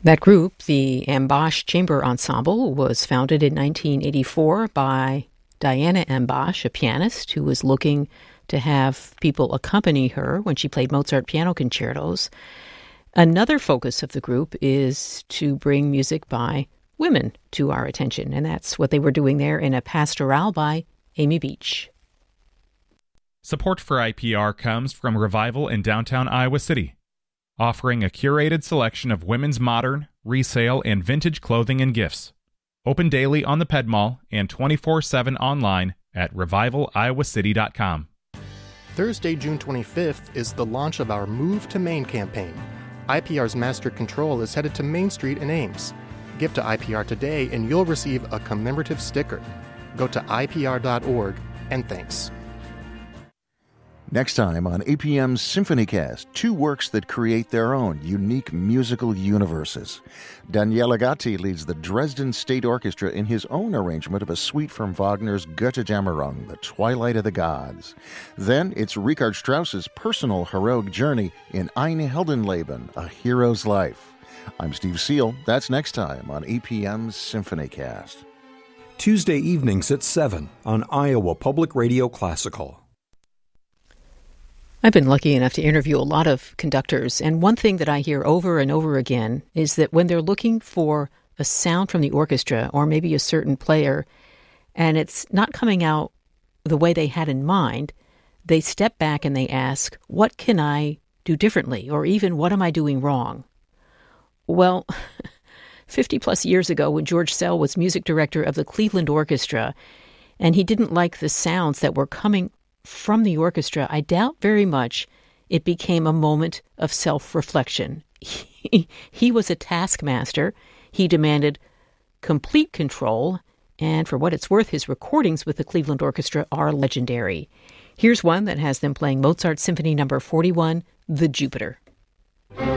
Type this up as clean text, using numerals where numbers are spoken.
That group, the Ambosh Chamber Ensemble, was founded in 1984 by Diana Ambosh, a pianist who was looking to have people accompany her when she played Mozart piano concertos. Another focus of the group is to bring music by women to our attention, and that's what they were doing there in a pastoral by Amy Beach. Support for IPR comes from Revival in downtown Iowa City, offering a curated selection of women's modern, resale, and vintage clothing and gifts. Open daily on the Ped Mall and 24/7 online at revivaliowacity.com. Thursday, June 25th is the launch of our Move to Maine campaign. IPR's Master Control is headed to Main Street in Ames. Give to IPR today and you'll receive a commemorative sticker. Go to ipr.org and thanks. Next time on APM's SymphonyCast, two works that create their own unique musical universes. Daniele Gatti leads the Dresden State Orchestra in his own arrangement of a suite from Wagner's Götterdämmerung, The Twilight of the Gods. Then it's Richard Strauss's personal heroic journey in Ein Heldenleben, A Hero's Life. I'm Steve Seal. That's next time on APM's SymphonyCast. Tuesday evenings at 7 on Iowa Public Radio Classical. I've been lucky enough to interview a lot of conductors, and one thing that I hear over and over again is that when they're looking for a sound from the orchestra or maybe a certain player, and it's not coming out the way they had in mind, they step back and they ask, what can I do differently? Or even, what am I doing wrong? Well, 50 plus years ago when George Szell was music director of the Cleveland Orchestra, and he didn't like the sounds that were coming from the orchestra, I doubt very much it became a moment of self-reflection. He was a taskmaster. He demanded complete control, and for what it's worth, his recordings with the Cleveland Orchestra are legendary. Here's one that has them playing Mozart Symphony No. 41, The Jupiter.